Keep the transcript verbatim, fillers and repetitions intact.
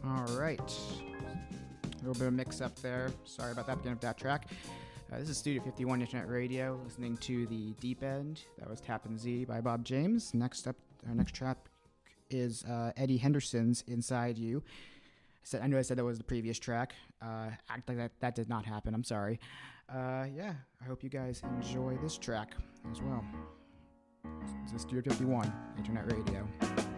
All right. A little bit of mix up there. Sorry about that, beginning of that track. Uh, this is Studio fifty-one Internet Radio, listening to the Deep End. That was Tappin' Z by Bob James. Next up, our next track is uh, Eddie Henderson's Inside You. I said, I know I said that was the previous track. Uh, act like that, that did not happen. I'm sorry. Uh, yeah, I hope you guys enjoy this track as well. This is Studio fifty-one Internet Radio.